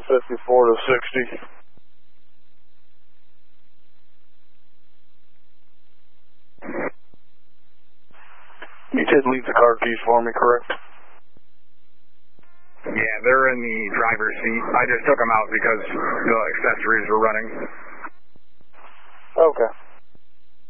54 to 60. You did leave the car keys for me, correct? Yeah, they're in the driver's seat. I just took them out because the accessories were running. Okay.